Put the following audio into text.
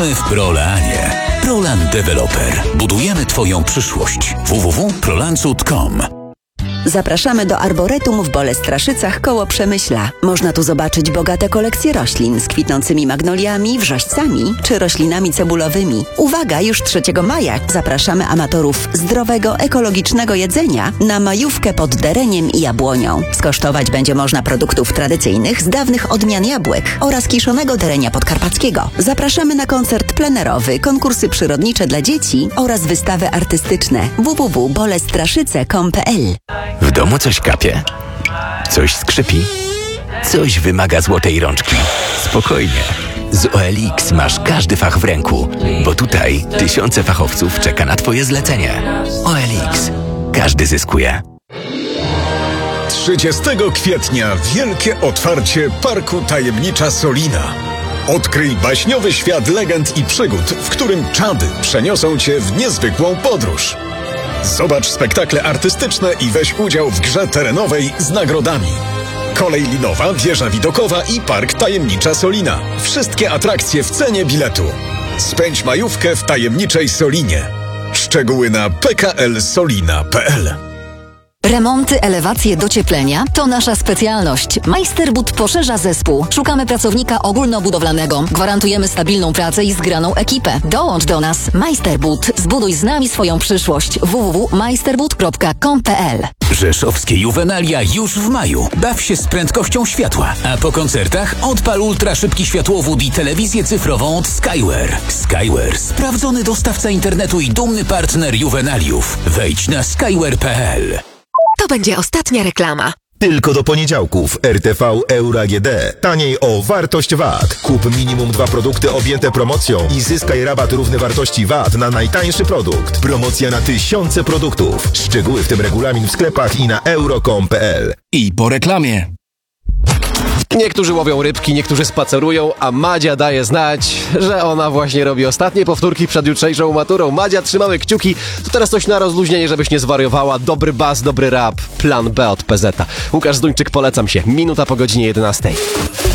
Witamy w Prolanie. Prolan Developer. Budujemy Twoją przyszłość. www.prolancut.com. Zapraszamy do Arboretum w Bolestraszycach koło Przemyśla. Można tu zobaczyć bogate kolekcje roślin z kwitnącymi magnoliami, wrzoścami czy roślinami cebulowymi. Uwaga, już 3 maja zapraszamy amatorów zdrowego, ekologicznego jedzenia na majówkę pod dereniem i jabłonią. Skosztować będzie można produktów tradycyjnych z dawnych odmian jabłek oraz kiszonego derenia podkarpackiego. Zapraszamy na koncert plenerowy, konkursy przyrodnicze dla dzieci oraz wystawy artystyczne. www.bolestraszyce.com.pl. W domu coś kapie? Coś skrzypi? Coś wymaga złotej rączki? Spokojnie. Z OLX masz każdy fach w ręku, bo tutaj tysiące fachowców czeka na Twoje zlecenie. OLX. Każdy zyskuje. 30 kwietnia wielkie otwarcie Parku Tajemnicza Solina. Odkryj baśniowy świat legend i przygód, w którym czady przeniosą Cię w niezwykłą podróż. Zobacz spektakle artystyczne i weź udział w grze terenowej z nagrodami. Kolej linowa, wieża widokowa i Park Tajemnicza Solina. Wszystkie atrakcje w cenie biletu. Spędź majówkę w tajemniczej Solinie. Szczegóły na pklsolina.pl. Remonty, elewacje, docieplenia to nasza specjalność. Majsterbud poszerza zespół. Szukamy pracownika ogólnobudowlanego. Gwarantujemy stabilną pracę i zgraną ekipę. Dołącz do nas. Majsterbud. Zbuduj z nami swoją przyszłość. www.majsterbud.com.pl. Rzeszowskie Juvenalia już w maju. Baw się z prędkością światła. A po koncertach odpal ultraszybki światłowód i telewizję cyfrową od Skyware. Skyware. Sprawdzony dostawca internetu i dumny partner Juvenaliów. Wejdź na skyware.pl. To będzie ostatnia reklama. Tylko do poniedziałków RTV Euro AGD. Taniej o wartość VAT. Kup minimum 2 produkty objęte promocją i zyskaj rabat równy wartości VAT na najtańszy produkt. Promocja na tysiące produktów. Szczegóły w tym regulamin w sklepach i na euro.com.pl. I po reklamie. Niektórzy łowią rybki, niektórzy spacerują, a Madzia daje znać, że ona właśnie robi ostatnie powtórki przed jutrzejszą maturą. Madzia, trzymamy kciuki. To teraz coś na rozluźnienie, żebyś nie zwariowała. Dobry bas, dobry rap. Plan B od PZ. Łukasz Zduńczyk, polecam się. Minuta po godzinie 11.